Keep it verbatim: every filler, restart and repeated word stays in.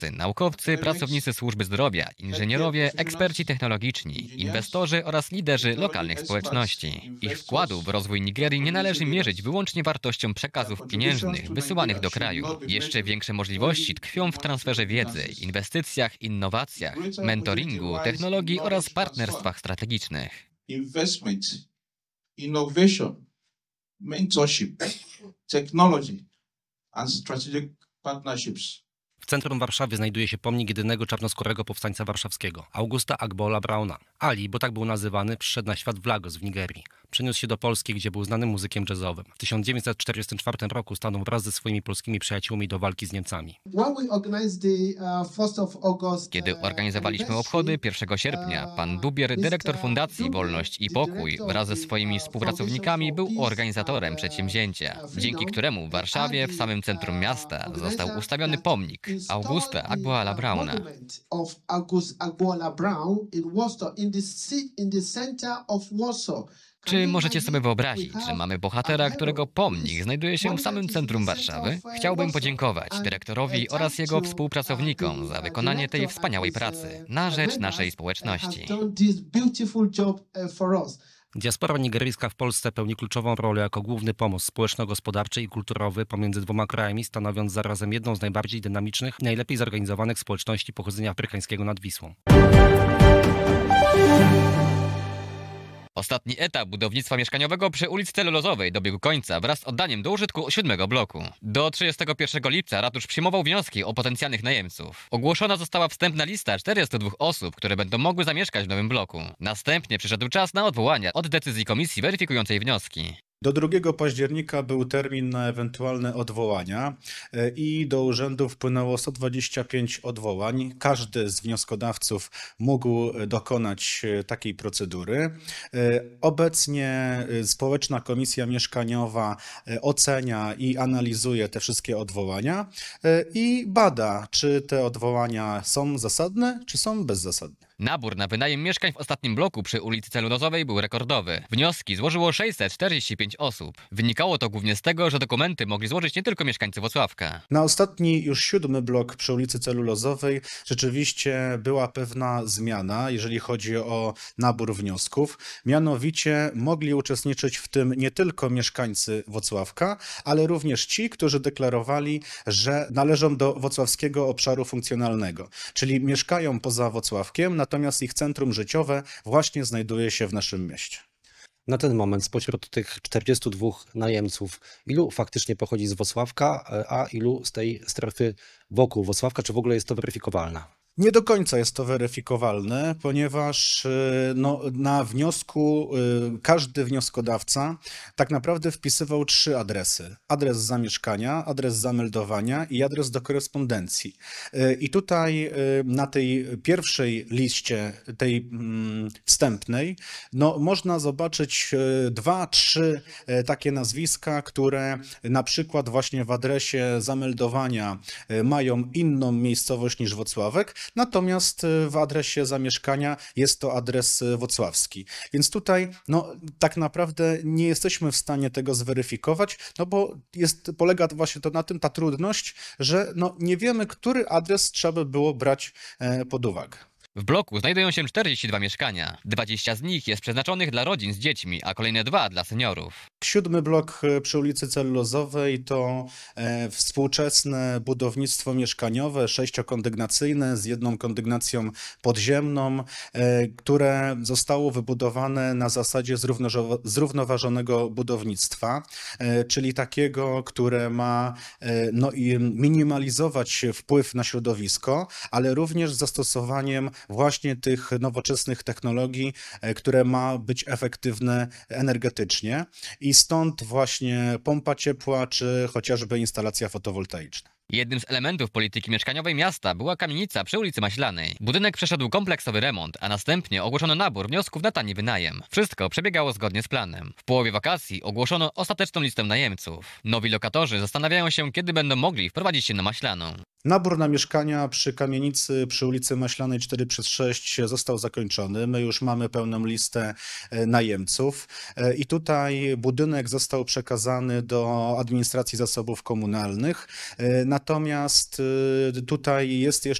naukowcy, pracownicy służby zdrowia, inżynierowie, eksperci technologiczni, inwestorzy oraz liderzy lokalnych społeczności. Ich wkładu w rozwój Nigerii nie należy mierzyć wyłącznie wartością przekazów pieniężnych wysyłanych do kraju. Jeszcze większe możliwości tkwią w transferze wiedzy, inwestycjach, innowacjach, mentoringu, technologii oraz partnerstwach strategicznych. Investment, innovation, mentorship, technology and strategic partnerships. W centrum Warszawy znajduje się pomnik jedynego czarnoskórego powstańca warszawskiego, Augusta Agbola Browna. Ali, bo tak był nazywany, przyszedł na świat w Lagos w Nigerii. Przeniósł się do Polski, gdzie był znanym muzykiem jazzowym. W tysiąc dziewięćset czterdziestym czwartym roku stanął wraz ze swoimi polskimi przyjaciółmi do walki z Niemcami. Kiedy organizowaliśmy obchody pierwszego sierpnia, pan Dubier, dyrektor Fundacji Wolność i Pokój, wraz ze swoimi współpracownikami był organizatorem przedsięwzięcia, dzięki któremu w Warszawie, w samym centrum miasta, został ustawiony pomnik Augusta Agbola Browna. Czy możecie sobie wyobrazić, że mamy bohatera, którego pomnik znajduje się w samym centrum Warszawy? Chciałbym podziękować dyrektorowi oraz jego współpracownikom za wykonanie tej wspaniałej pracy na rzecz naszej społeczności. Diaspora nigeryjska w Polsce pełni kluczową rolę jako główny pomost społeczno-gospodarczy i kulturowy pomiędzy dwoma krajami, stanowiąc zarazem jedną z najbardziej dynamicznych i najlepiej zorganizowanych społeczności pochodzenia afrykańskiego nad Wisłą. Ostatni etap budownictwa mieszkaniowego przy ulicy Celulozowej dobiegł końca wraz z oddaniem do użytku siódmego bloku. Do trzydziestego pierwszego lipca ratusz przyjmował wnioski o potencjalnych najemców. Ogłoszona została wstępna lista czterystu dwóch osób, które będą mogły zamieszkać w nowym bloku. Następnie przyszedł czas na odwołania od decyzji komisji weryfikującej wnioski. Do drugiego października był termin na ewentualne odwołania i do urzędu wpłynęło sto dwadzieścia pięć odwołań. Każdy z wnioskodawców mógł dokonać takiej procedury. Obecnie Społeczna Komisja Mieszkaniowa ocenia i analizuje te wszystkie odwołania i bada, czy te odwołania są zasadne, czy są bezzasadne. Nabór na wynajem mieszkań w ostatnim bloku przy ulicy Celulozowej był rekordowy. Wnioski złożyło sześćset czterdzieści pięć osób. Wynikało to głównie z tego, że dokumenty mogli złożyć nie tylko mieszkańcy Włocławka. Na ostatni, już siódmy blok przy ulicy Celulozowej rzeczywiście była pewna zmiana, jeżeli chodzi o nabór wniosków. Mianowicie mogli uczestniczyć w tym nie tylko mieszkańcy Włocławka, ale również ci, którzy deklarowali, że należą do włocławskiego obszaru funkcjonalnego, czyli mieszkają poza Włocławkiem, natomiast ich centrum życiowe właśnie znajduje się w naszym mieście. Na ten moment spośród tych czterdziestu dwóch najemców, ilu faktycznie pochodzi z Włocławka, a ilu z tej strefy wokół Włocławka, czy w ogóle jest to weryfikowalne? Nie do końca jest to weryfikowalne, ponieważ no, na wniosku każdy wnioskodawca tak naprawdę wpisywał trzy adresy. Adres zamieszkania, adres zameldowania i adres do korespondencji. I tutaj na tej pierwszej liście, tej wstępnej, no, można zobaczyć dwa, trzy takie nazwiska, które na przykład właśnie w adresie zameldowania mają inną miejscowość niż Włocławek, natomiast w adresie zamieszkania jest to adres włocławski. Więc tutaj no, tak naprawdę nie jesteśmy w stanie tego zweryfikować, no bo jest, polega właśnie to na tym, ta trudność, że no, nie wiemy, który adres trzeba by było brać pod uwagę. W bloku znajdują się czterdzieści dwa mieszkania. dwadzieścia z nich jest przeznaczonych dla rodzin z dziećmi, a kolejne dwa dla seniorów. Siódmy blok przy ulicy Celulozowej to e, współczesne budownictwo mieszkaniowe, sześciokondygnacyjne z jedną kondygnacją podziemną, e, które zostało wybudowane na zasadzie zrównoważonego budownictwa, e, czyli takiego, które ma e, no, minimalizować wpływ na środowisko, ale również z zastosowaniem właśnie tych nowoczesnych technologii, które ma być efektywne energetycznie i stąd właśnie pompa ciepła czy chociażby instalacja fotowoltaiczna. Jednym z elementów polityki mieszkaniowej miasta była kamienica przy ulicy Maślanej. Budynek przeszedł kompleksowy remont, a następnie ogłoszono nabór wniosków na tani wynajem. Wszystko przebiegało zgodnie z planem. W połowie wakacji ogłoszono ostateczną listę najemców. Nowi lokatorzy zastanawiają się, kiedy będą mogli wprowadzić się na Maślaną. Nabór na mieszkania przy kamienicy przy ulicy Maślanej cztery przez sześć został zakończony. My już mamy pełną listę e, najemców e, i tutaj budynek został przekazany do administracji zasobów komunalnych. E, Natomiast e, tutaj jest jeszcze